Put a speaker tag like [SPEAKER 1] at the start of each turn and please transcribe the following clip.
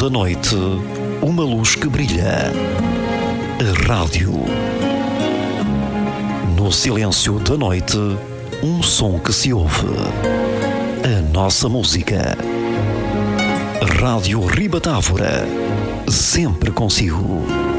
[SPEAKER 1] da noite, uma luz que brilha. A rádio. No silêncio da noite, um som que se ouve. A nossa música. Rádio Ribatávora. Sempre consigo.